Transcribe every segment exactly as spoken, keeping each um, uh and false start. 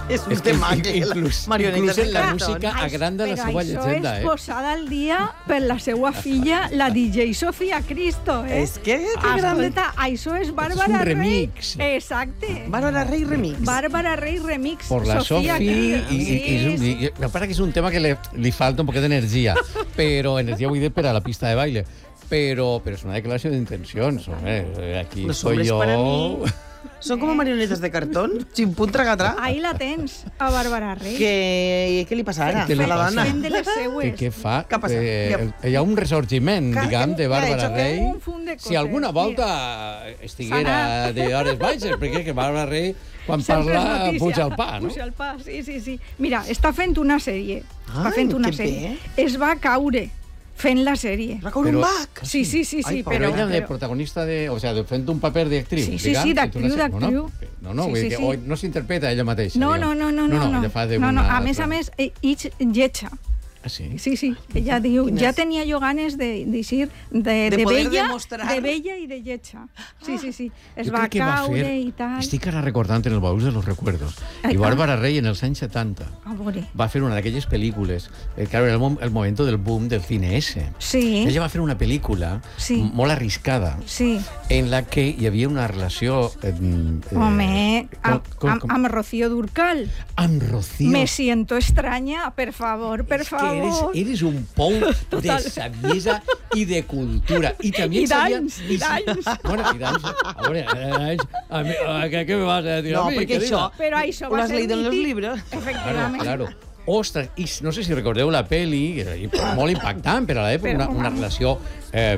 És un tema que inclús, inclús en la música agranda la seva llegenda. Però això és posada al dia per la seva filla, la D J Sofia Cristo. Eh? És que... Escolta, això és Bàrbara Rey. És un remix. Exacte. Bàrbara Rey remix. Bàrbara Rey remix. Por la Sofía Sofi. Cristo. I, Sí, i, és un, sí. i, me parece que és un tema que le, li falta un poquet d'energia. Però energia vull dir per a la pista de baile. Però, però és una declaració d'intencions. Aquí Los soy hombres yo... para mí son como marionetas de cartón, chimpún tragatà. Ahí la tens, a Bàrbara Rey. Què, què li passa ara? Què li a la passa? dona? Fent de les seues. Que què fa? Què ha passat? Eh, hi ha un ressorgiment, Què- diguem, de què ha Bàrbara hecho? Rey. Un fum de coses. Si alguna volta estiguera Serà. de hores baixes, perquè que Bàrbara Rey, quan Sempre és parla, notícia. puja el pa, no? Puja el pa, sí, sí, sí. Mira, està fent una sèrie. Està Ai, fent una que sèrie. bé. Es va caure fent la sèrie. Va caure un Però- bac? Sí, sí, sí, sí, Ai, però... Però ella de però- protagonista de... O sea, de fent un paper d'actriu. Sí, sí, diguem, sí, fent d'actriu, una sèrie, d'actriu. No, no, no, Sí, vull sí, dir que sí. oi, no s'interpreta ella mateixa. No, diguem. no, no, no, no, no. ella fa de no, no. una A més altra. a més, eh, ix lletja. Ah, sí? Sí, sí. Ella diu, Quines? ja tenia jo ganes de, de, de, de, De poder vella, demostrar. de vella i de lletja. Sí, sí, sí. Es Jo va crec que va caure fer... i tal. Estic ara recordant en el baúl de los recuerdos. Ai, I ah. Bàrbara Rey, en els anys setanta, A veure. va fer una d'aquelles pel·lícules. Eh, claro, era el, mom- el moment del boom del cine ese. Sí, Ella va fer una pel·lícula Sí. m- molt arriscada, sí. en la que hi havia una relació... Eh, eh, Home, com- amb, com- amb, com- amb Rocío Durcal. amb Rocío. Me siento extraña, per favor, per Es que eres, favor. eres un pou de Total. saviesa y de cultura. Y también I sabía... d'anys, i d'anys. Bueno, i d'anys. A veure, d'anys. A mi, a, ¿qué, ¿Qué me vas a decir No, a mí? perquè querida? això... Però això Ho va has ser leído en los mític. libros? Claro, Efectivament. claro. Ostres, i no sé si recordeu la peli, que era molt impactant per a l'època, una, una relació, eh,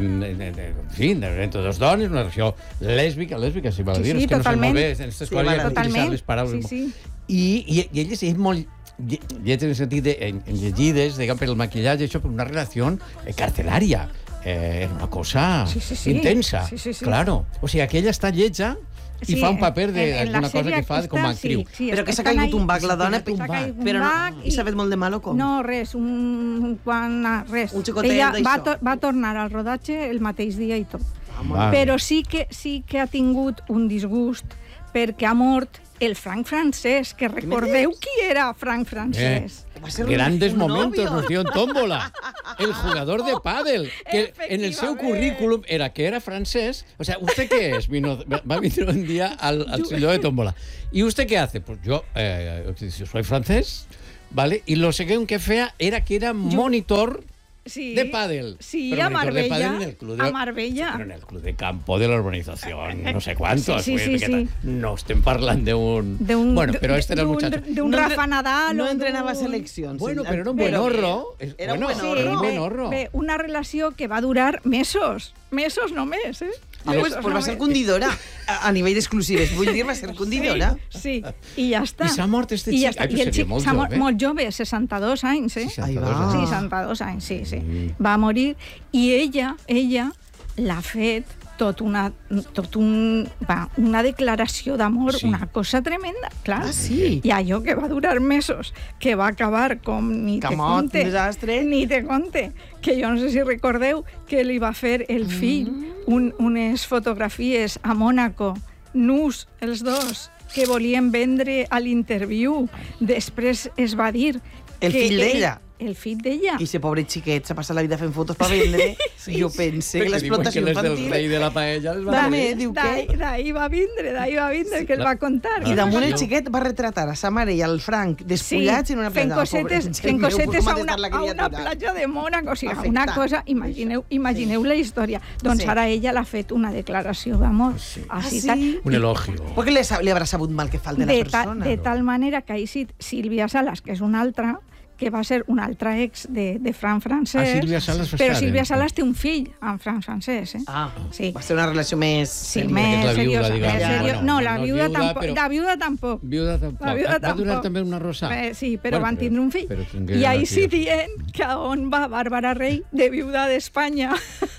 en fi, entre dos dones, una relació lèsbica, lèsbica, si val Sí, dir, sí, és que no sé totalment. molt bé, en aquesta Sí, història val a sí, dir. utilitzar les paraules. Sí, sí. I, i, i elles és molt lle- lleig en el sentit de en, en llegides, diguem, per el maquillatge, això, per una relació eh, carcelària. Eh, era una cosa Sí, sí, sí. intensa. Sí, sí, sí. Claro. O sigui, que ella està lletja i Sí, fa un paper en- en la d'alguna cosa sèrie que fa aquesta, com a actriu. sí, sí, Però que s'ha estan caigut ahí- un bac la dona, S'ha caigut un però no, bac i s'ha fet molt de mal o com? No, res, un, quan, ah, res. Un xicotet Ella d'això. va, to va tornar al rodatge el mateix dia i tot. Vale. Però sí que, sí que ha tingut un disgust perquè ha mort el Frank Francès, que recordeu dius? qui era Frank Francès? Eh, Va ser un- grandes un momentos, novio. Rocío, en tómbola. El jugador de pádel, que en el seu Efectivament. currículum era que era francés. O sea, ¿usted qué es? Vino, va a venir un día al, al sillón de tómbola. ¿Y usted qué hace? Pues yo, eh, soy francés, ¿vale? Y lo segundo que fea era que era monitor Sí, de pádel. Sí, Pero a monitor de Marbella. pádel en el club de, A Marbella. Pero en el club de campo de la urbanización, no sé cuántos. Sí, sí, vull dir sí, que sí. No estem parlant d'un... De un, Bueno, pero este era el d'un- muchacho. D'un No Rafa entre- Nadal. No o entrenava d'un- seleccions. Bueno, però era un Però- buenorro. És- Era un bueno, buenorro. era un bé, buenorro. bé, una relació que va durar mesos. Mesos només, eh? Ah, pues, Mesos pues va ser només. condidora. A, a nivell d'exclusives. Vull dir, va ser condidora. Sí, sí, i ja està. I s'ha mort este I ja xic. està. Ai, però I el seria xic molt s'ha mort jove. molt jove, seixanta-dos anys, eh? seixanta-dos Ahí va. anys. seixanta-dos anys, sí, sí. Va morir i ella, ella l'ha fet tot una, tot un, va, una declaració d'amor, Sí. una cosa tremenda, clar. Ah, sí? I allò que va durar mesos, que va acabar com ni te Camot, conte, desastre. ni te conte, que jo no sé si recordeu que li va fer el fill Mm. un, unes fotografies a Mònaco, nus, els dos, que volien vendre a l'interviu. Després es va dir... El que fill ell- d'ella. El fill d'ella. I ese pobre xiquet s'ha passat la vida fent fotos per vendre. Jo pensé que Perquè diuen l'explotació que les del infantil... rei de la paella les va Dame, fer. diu D'ahí què? d'ahí va vindre, d'ahí va vindre, que el va contar. I damunt el Jo- xiquet va retratar a sa mare i al Frank Sí, despullats en una fent platja. cosetes, Pobre, fent meu, cosetes com ha a una, d'estar la a una criatura? platja de Mònaco. O sigui, Afectat. una cosa, imagineu, imagineu la història. Doncs Sí. ara ella l'ha fet una declaració d'amor. Sí. Així, Ah, tal. sí? Un elogio. Perquè li, li haurà sabut mal que falta la de, ta, persona. de tal manera que ha sigut Sílvia Salas, que és una altra, que va ser una altra ex de, de Fran Francès. Ah, Sílvia Salas va Però estar Sílvia en- Salas té un fill amb Fran Francès, eh? Ah, Sí. va ser una relació més... Sí, seriosa. més és la viuda, seriosa. digamos. més Ja, serio- bueno, no, no, la no viuda, viuda, tampoc. però- La viuda tampoc. Viuda tampoc. La viuda Va tampoc. durar també una rosa. Eh, sí, però Bueno, van però- tindre un fill. però tingué I una ahí sí filla. dient que on va Bàrbara Rey de viuda d'Espanya.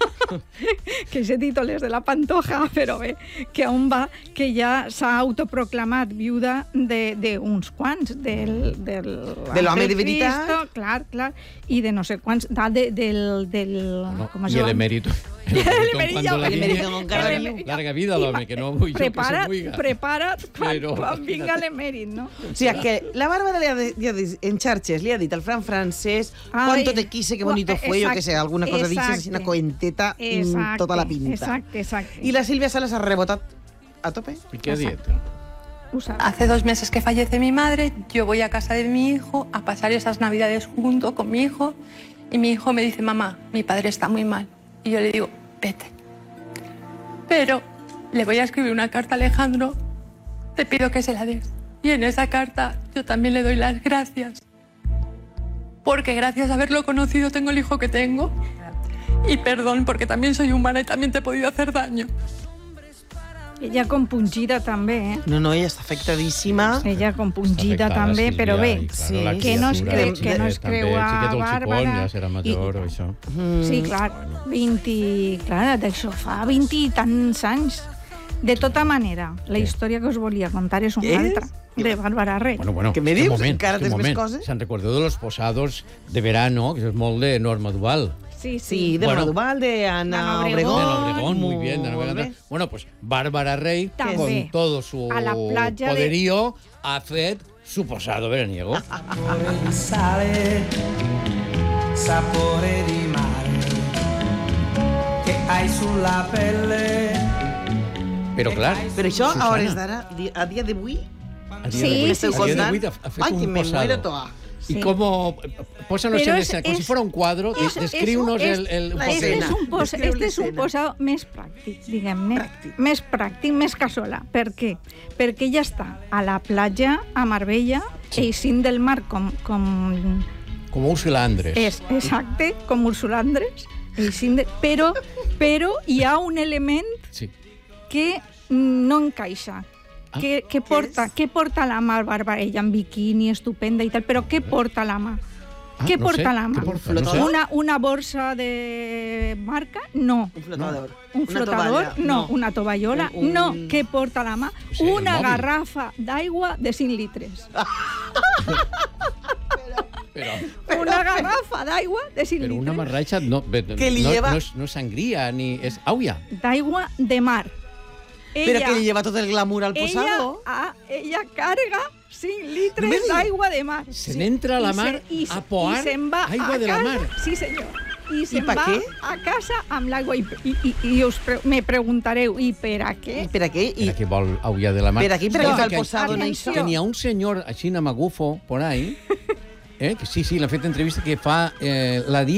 Que ese títol és de la Pantoja, però bé, que on va, que ja s'ha autoproclamat viuda d'uns quants, del... del De l'home de Ángel veritat. Cristo, clar, clar, i de no sé quants, de, del... del No, com es y el diu? emérito, El Emerit ja ho la he Emerit vinya- no encara El viu. Emerit- Larga vida a l'home, que no vull jo que se Prepara't, muiga. prepara't quan, Però, quan vinga imagina't. l'emèrit, no? O sigui, que la Bárbara li ha, de- li ha de- en xarxes li ha dit al Fran francès Ai, cuánto te quise, qué bonito fue, o que sea, alguna cosa exacte. dices, una coenteta, mm, Exacte, tota la pinta. Exacte, exacte. I la Sílvia Salas ha rebotat a tope. ¿Y qué ha dit? Ho saps. Hace dos meses que fallece mi madre, yo voy a casa de mi hijo a pasar esas navidades junto con mi hijo y mi hijo me dice, mamá, mi padre está muy mal. Y yo le digo, vete. Pero le voy a escribir una carta a Alejandro, te pido que se la des. Y en esa carta yo también le doy las gracias. Porque gracias a haberlo conocido tengo el hijo que tengo. Y perdón, porque también soy humana y también te he podido hacer daño. Ella compungida també, eh? No, no, ella està afectadíssima. Ella compungida Està afectada, també, Sílvia, però bé, i, claro, sí, la que no es criatura, creu- sí, que no es també, creu a xiquet del xicón, Bàrbara. ja serà major, o això. sí, clar, vint... Clar, d'això fa vint i tants anys. De tota manera, la història que us volia contar és una És? altra, de Bàrbara Rey. Bueno, bueno, Què me un dius? moment, Encara un tens més moment. coses? Se'n recordeu de los posados de verano, que és molt de Norma Duval. Sí, Sí, de Bueno. Bueno, Duval, de Ana Ana Obregón. Obregón. De Obregón, muy bien. De Molt Ana bé. Obregón. Bueno, pues Bárbara Rey, També. con todo su A la playa de- poderío, ha fet su posado veraniego. Sapore di sale, sapore di mare che hai sulla pelle. Però, clar, Però això, a Susana, hores d'ara, di- a dia d'avui, a dia Sí, d'avui- sí, a sí. dia d'avui ha, ha fet Ai, que un me posado. muero toda. Y Sí. como pósanos Però en és- escena, como és- si fuera un cuadro, és- des- descriu-nos és- el, el, un la poc Este escena. és un, posa, Descriu este és un l'escena. posat més pràctic, diguem-ne. Pràctic. Més pràctic, més casola. Per què? Perquè ella està a la platja, a Marbella, Sí. eixint del mar com, com como Úrsula Andrés. és exacte, com Úrsula Andrés, eixint de, però, però hi ha un element Sí. que no encaixa. Ah. Que, que porta, què porta la mà Bàrbara? Ella en biquini, estupenda i tal, però què porta la mà? Ah, què no porta sé, la mà? què porta? No sé. Una, una borsa de marca? No. Un flotador. Un Una flotador? tovalla? No. Una tovallola? Un- un- No. Què porta la mà? Sí, el Una mòbil. garrafa d'aigua de cinc litres. Però, Una garrafa d'aigua de cinc però una litres. marratxa no, Que li no, lleva- no, és, no és sangria, ni és aigua. D'aigua de mar. Però que li lleva tot el glamour al ella, posado. ah, ella carga cinc litres No me digas. d'aigua de mar. Se n'entra a la I mar se- i se- a poar i se'n va aigua a de la casa, mar. Sí, senyor. I se'n pa va què? a casa amb l'aigua. I, i, i, i us pre me preguntareu, i per a què? I per a què? I, Per a què vol aigua de la mar? per aquí, per No, aquí fa el que- posado en atenció. això. Que n'hi ha un senyor així, namagufo, por ahí, eh, que sí, sí, l'ha fet entrevista, que fa eh, la dia